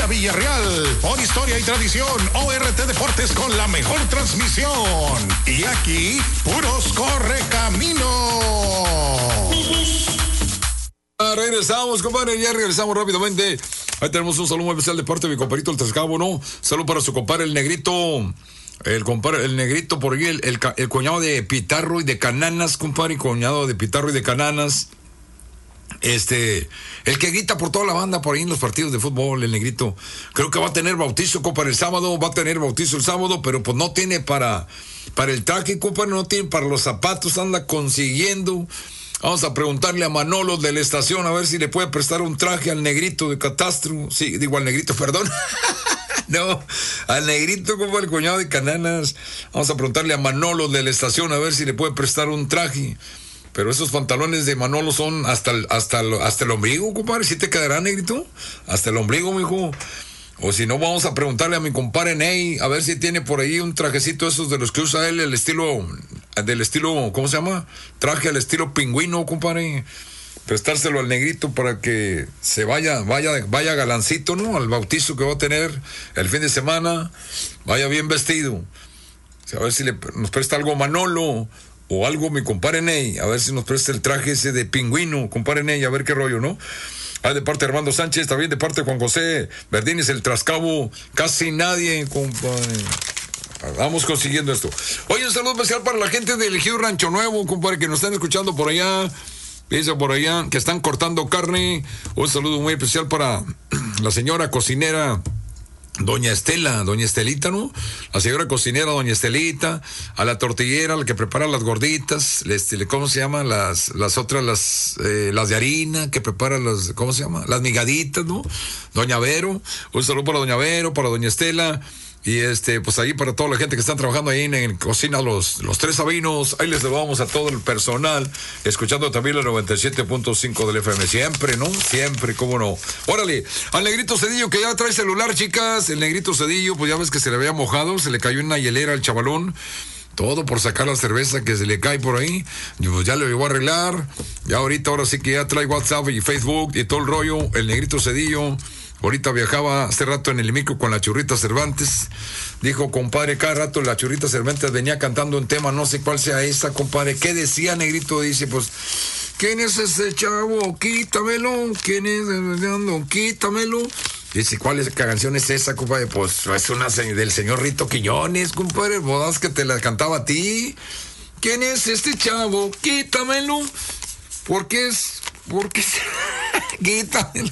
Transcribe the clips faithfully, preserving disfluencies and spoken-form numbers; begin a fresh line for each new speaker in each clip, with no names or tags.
Arena Villarreal. Por historia y tradición, O R T Deportes con la mejor transmisión. Y aquí, puros correcaminos.
Ah, regresamos, compadre, ya regresamos rápidamente. Ahí tenemos un saludo muy especial de parte de mi compadrito el Trescabo, ¿no? Saludo para su compadre el Negrito. El compadre, el Negrito por ahí, el, el, el cuñado de Pitarro y de Cananas, compadre, cuñado de Pitarro y de Cananas. Este, el que grita por toda la banda por ahí en los partidos de fútbol, el Negrito. Creo que va a tener bautizo, compadre, el sábado, va a tener bautizo el sábado, pero pues no tiene para, para el traje, compadre, no tiene para los zapatos, anda consiguiendo. Vamos a preguntarle a Manolo de la estación a ver si le puede prestar un traje al Negrito de Catastro. Sí, digo al Negrito, perdón. No, al Negrito, como el cuñado de Cananas. Vamos a preguntarle a Manolo de la estación a ver si le puede prestar un traje. Pero esos pantalones de Manolo son hasta el, hasta el, hasta el ombligo, compadre. ¿Sí te quedará, Negrito? Hasta el ombligo, mijo. O si no, vamos a preguntarle a mi compadre Ney a ver si tiene por ahí un trajecito esos de los que usa él, el estilo, del estilo, ¿cómo se llama? Traje al estilo pingüino, compadre. Prestárselo al Negrito para que se vaya, vaya, vaya galancito, ¿no? Al bautizo que va a tener el fin de semana. Vaya bien vestido. A ver si le, nos presta algo Manolo o algo mi compadre Ney. A ver si nos presta el traje ese de pingüino, compadre Ney, a ver qué rollo, ¿no? Ah, de parte de Armando Sánchez, también de parte de Juan José Verdines, el Trascabo, casi nadie, compadre. Vamos consiguiendo esto. Oye, un saludo especial para la gente del Ejido Rancho Nuevo, compadre, que nos están escuchando por allá. Dice por allá que están cortando carne. Un saludo muy especial para la señora cocinera Doña Estela, Doña Estelita, ¿no? La señora cocinera, Doña Estelita, a la tortillera, la que prepara las gorditas, este, ¿cómo se llama? Las, las otras, las, eh, las de harina, que prepara las, ¿cómo se llama? Las migaditas, ¿no? Doña Vero, un saludo para Doña Vero, para Doña Estela. Y este, pues ahí para toda la gente que está trabajando ahí en, en Cocina Los, los Tres Sabinos, ahí les saludamos a todo el personal, escuchando también el noventa y siete punto cinco del F M, siempre, ¿no? Siempre, cómo no. Órale, al Negrito Cedillo que ya trae celular, chicas, el Negrito Cedillo, pues ya ves que se le había mojado, se le cayó una hielera al chavalón, todo por sacar la cerveza que se le cae por ahí, y pues ya lo llevó a arreglar, ya ahorita, ahora sí que ya trae WhatsApp y Facebook y todo el rollo, el Negrito Cedillo. Ahorita viajaba hace rato en el micro con la Churrita Cervantes. Dijo, compadre, cada rato la Churrita Cervantes venía cantando un tema, no sé cuál sea esa, compadre. ¿Qué decía, Negrito? Dice, pues, ¿quién es ese chavo? Quítamelo. ¿Quién es? Quítamelo. Dice, ¿cuál es, qué canción es esa, compadre? Pues es una del señor Rito Quiñones, compadre. Bodas que te la cantaba a ti. ¿Quién es este chavo? Quítamelo. ¿Por qué es? ¿Por qué? Quítamelo.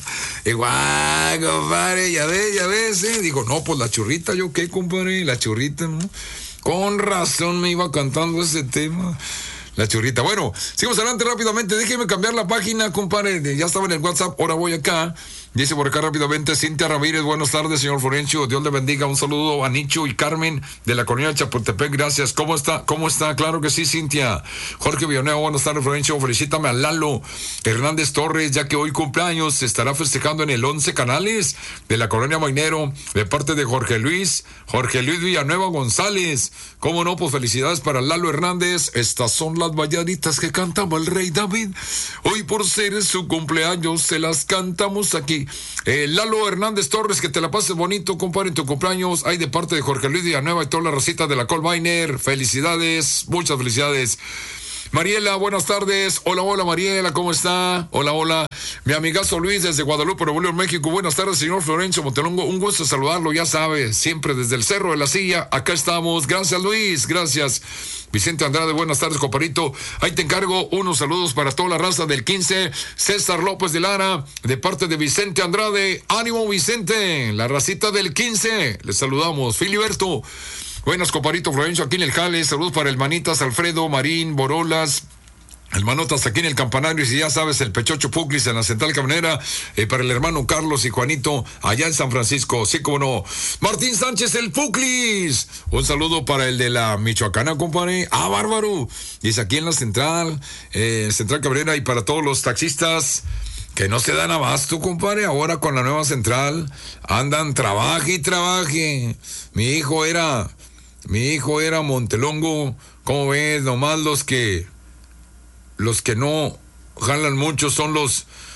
Igual, compadre, ya ves, ya ves, eh. Digo, no, pues la Churrita, ¿yo qué, compadre? La Churrita, ¿no? Con razón me iba cantando ese tema. La Churrita. Bueno, sigamos adelante rápidamente. Déjeme cambiar la página, compadre. Ya estaba en el WhatsApp, ahora voy acá. Dice por acá rápidamente Cintia Ramírez, buenas tardes, señor Florencio, Dios le bendiga, un saludo a Nicho y Carmen de la colonia de Chapultepec, gracias. ¿Cómo está? ¿Cómo está? Claro que sí, Cintia. Jorge Villanueva, buenas tardes, Florencio, felicítame a Lalo Hernández Torres, ya que hoy cumpleaños, se estará festejando en el once Canales de la colonia Mainero, de parte de Jorge Luis, Jorge Luis Villanueva González. ¿Cómo no? Pues felicidades para Lalo Hernández, estas son las mañanitas que cantaba el rey David, hoy por ser su cumpleaños se las cantamos aquí. Eh, Lalo Hernández Torres, que te la pases bonito, compadre, en tu cumpleaños. Hay de parte de Jorge Luis Villanueva y toda la racita de la Colminer. Felicidades, muchas felicidades. Mariela, buenas tardes. Hola, hola, Mariela, ¿cómo está? Hola, hola. Mi amigazo Luis desde Guadalupe, Nuevo León, México. Buenas tardes, señor Florencio Montelongo. Un gusto saludarlo, ya sabe, siempre desde el Cerro de la Silla. Acá estamos. Gracias, Luis. Gracias. Vicente Andrade, buenas tardes, compadrito. Ahí te encargo unos saludos para toda la raza del quince. César López de Lara, de parte de Vicente Andrade. Ánimo, Vicente. La racita del quince. Les saludamos. Filiberto. Buenas, compadrito Florencio, aquí en el Jale. Saludos para el Manitas, Alfredo, Marín, Borolas. El Manotas aquí en el Campanario, y si ya sabes, el Pechocho Puclis en la Central Camionera, eh, para el hermano Carlos y Juanito allá en San Francisco, sí como no. Martín Sánchez, el Puclis. Un saludo para el de la Michoacana, compadre. Ah, bárbaro. Dice aquí en la Central, eh, Central Camionera, y para todos los taxistas que no se dan abasto, compadre, ahora con la nueva Central, andan trabaje y trabaje. Mi hijo era, mi hijo era Montelongo, ¿cómo ves? Nomás los que... Los que no jalan mucho son los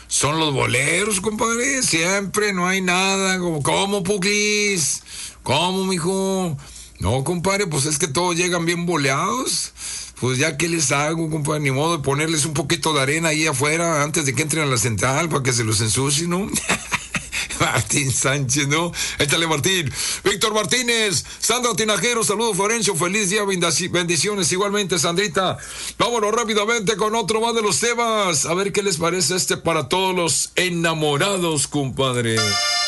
son los boleros, compadre. Siempre no hay nada. Como, ¿cómo, Puclis? ¿Cómo, mijo? No, compadre, pues es que todos llegan bien boleados. Pues ya, ¿qué les hago, compadre? Ni modo de ponerles un poquito de arena ahí afuera antes de que entren a la central para que se los ensucie, ¿no? Martín Sánchez, ¿no? Échale, Martín. Víctor Martínez, Sandra Tinajero, saludos, Florencio, feliz día, bendiciones igualmente, Sandrita. Vámonos rápidamente con otro más de los temas. A ver qué les parece este para todos los enamorados, compadre.